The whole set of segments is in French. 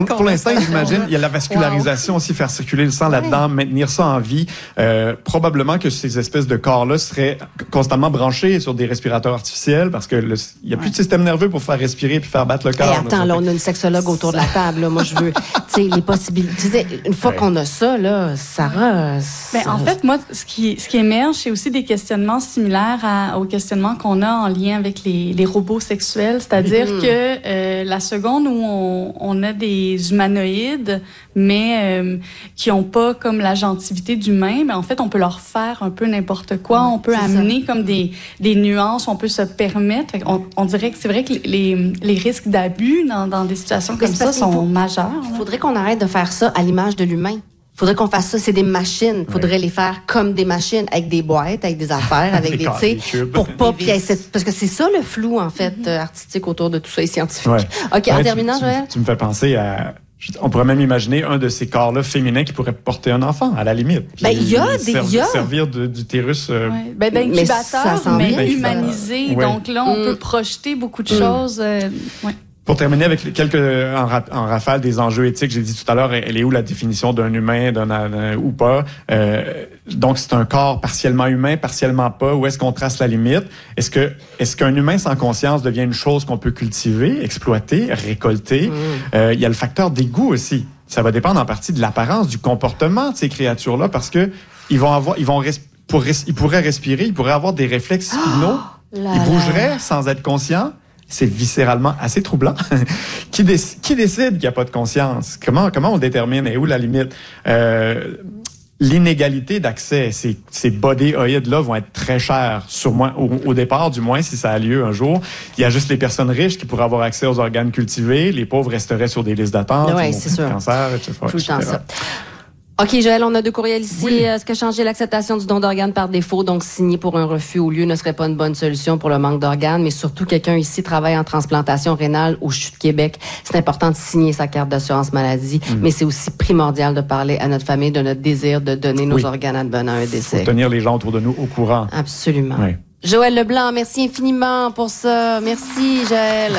Pour l'instant, j'imagine, il y a la vascularisation aussi, faire circuler le sang là-dedans, maintenir ça en vie. Probablement que ces espèces de corps-là seraient constamment branchés sur des respirateurs artificiels parce que il n'y a plus de système nerveux pour faire respirer puis faire battre le cœur. Attends, là, on a une sexologue autour de la table. Là. Moi, je veux, tu sais, les possibilités. Une fois qu'on a ça, là, Sarah. En fait, moi, ce qui émerge, c'est aussi des questionnements similaires aux questionnements qu'on a en lien avec les robots sexuels. C'est-à-dire que la seconde où on a des humanoïdes, mais qui n'ont pas comme l'agentivité d'humain, mais en fait, on peut leur faire un peu n'importe quoi. On peut amener comme des nuances, on peut se permettre. On dirait que c'est vrai que les risques d'abus dans des situations comme ça sont majeurs. Il faudrait qu'on arrête de faire ça à l'image de l'humain. Il faudrait qu'on fasse ça, c'est des machines. Il faudrait les faire comme des machines, avec des boîtes, avec des affaires, avec des, tu sais, pour pas, parce que c'est ça le flou, en fait, artistique autour de tout ça et scientifique. Ouais. OK, en terminant, Joël? Tu me fais penser à... On pourrait même imaginer un de ces corps-là féminins qui pourrait porter un enfant, à la limite. Servir d'utérus. D'incubateur, mais humanisé. Donc là, on peut projeter beaucoup de choses. Pour terminer avec quelques en rafale des enjeux éthiques, j'ai dit tout à l'heure, elle est où la définition d'un humain, ou pas? Donc, c'est un corps partiellement humain, partiellement pas. Où est-ce qu'on trace la limite? Est-ce qu'un humain sans conscience devient une chose qu'on peut cultiver, exploiter, récolter? Il y a le facteur dégoût aussi. Ça va dépendre en partie de l'apparence, du comportement de ces créatures-là, parce que ils pourraient respirer, ils pourraient avoir des réflexes spinaux, ils bougeraient sans être conscients. C'est viscéralement assez troublant. Qui décide qu'il n'y a pas de conscience? Comment on détermine? Et où la limite? L'inégalité d'accès, ces bodyoïdes-là vont être très chers, au départ, du moins, si ça a lieu un jour. Il y a juste les personnes riches qui pourraient avoir accès aux organes cultivés. Les pauvres resteraient sur des listes d'attente. Oui, c'est sûr. Cancer, etc. Tout le temps ça. OK, Joël, on a 2 courriels ici. Oui. Est-ce que changer l'acceptation du don d'organes par défaut, donc signer pour un refus au lieu, ne serait pas une bonne solution pour le manque d'organes? Mais surtout, quelqu'un ici travaille en transplantation rénale au CHU de Québec. C'est important de signer sa carte d'assurance maladie, mais c'est aussi primordial de parler à notre famille de notre désir de donner nos organes advenant un décès. Pour tenir les gens autour de nous au courant. Absolument. Oui. Joël Leblanc, merci infiniment pour ça. Merci, Joël.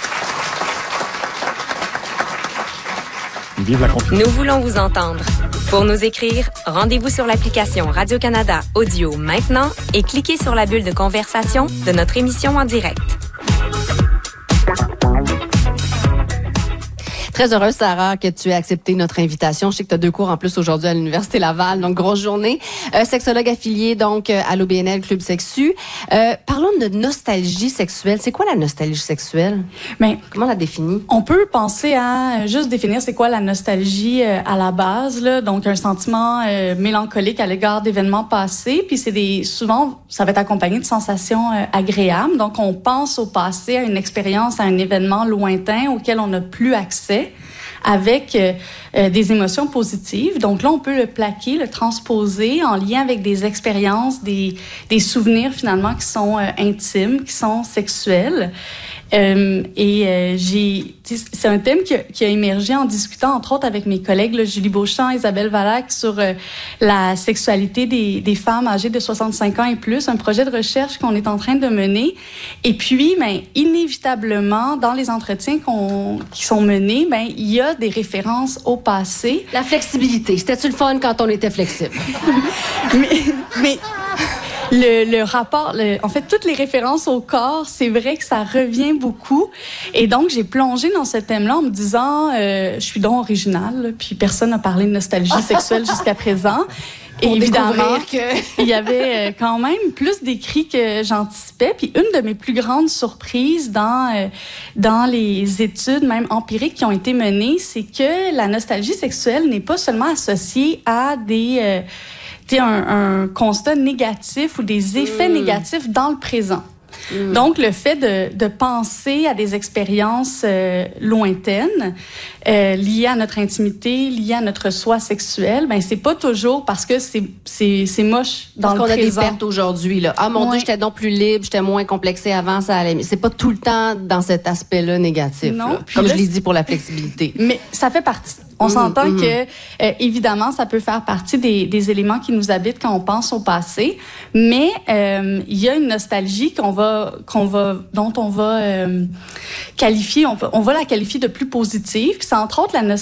Vive la confiance. Nous voulons vous entendre. Pour nous écrire, rendez-vous sur l'application Radio-Canada Audio maintenant et cliquez sur la bulle de conversation de notre émission en direct. Très heureuse, Sarah, que tu aies accepté notre invitation. Je sais que tu as 2 cours en plus aujourd'hui à l'Université Laval, donc grosse journée. Sexologue affilié donc à l'OBNL Club Sexu. Parlons de nostalgie sexuelle. C'est quoi la nostalgie sexuelle? Comment on la définit? On peut penser à juste définir c'est quoi la nostalgie à la base, là. Donc un sentiment mélancolique à l'égard d'événements passés. Puis souvent, ça va être accompagné de sensations agréables. Donc on pense au passé, à une expérience, à un événement lointain auquel on n'a plus accès, avec des émotions positives. Donc là, on peut le plaquer, le transposer en lien avec des expériences, des souvenirs finalement qui sont intimes, qui sont sexuels. C'est un thème qui a émergé en discutant, entre autres, avec mes collègues là, Julie Beauchamp, Isabelle Valac, sur la sexualité des femmes âgées de 65 ans et plus, un projet de recherche qu'on est en train de mener. Et puis, inévitablement, dans les entretiens qui sont menés, il y a des références au passé. La flexibilité. C'était-tu le fun quand on était flexible? mais le rapport, en fait, toutes les références au corps, c'est vrai que ça revient beaucoup. Et donc, j'ai plongé dans ce thème-là en me disant, je suis donc originale, là, puis personne n'a parlé de nostalgie sexuelle jusqu'à présent. Et évidemment, il y avait quand même plus d'écrits que j'anticipais. Puis une de mes plus grandes surprises dans les études, même empiriques, qui ont été menées, c'est que la nostalgie sexuelle n'est pas seulement associée à un constat négatif ou des effets négatifs dans le présent. Donc, le fait de penser à des expériences lointaines, liées à notre intimité, liées à notre soi sexuel, c'est pas toujours parce que c'est moche dans le présent. Parce qu'on a des pertes aujourd'hui, là. Ah, mon Dieu, j'étais donc plus libre, j'étais moins complexée avant, ça allait. C'est pas tout le temps dans cet aspect-là négatif. Non. Comme je l'ai dit pour la flexibilité. Mais ça fait partie. On s'entend que, évidemment, ça peut faire partie des éléments qui nous habitent quand on pense au passé, mais il y a une nostalgie dont on va qualifier, on va la qualifier de plus positive. C'est entre autres la nostalgie